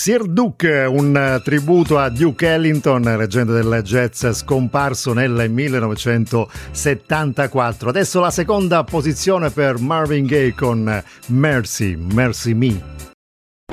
Sir Duke, un tributo a Duke Ellington, leggenda del jazz scomparso nel 1974. Adesso la seconda posizione per Marvin Gaye con Mercy, Mercy Me.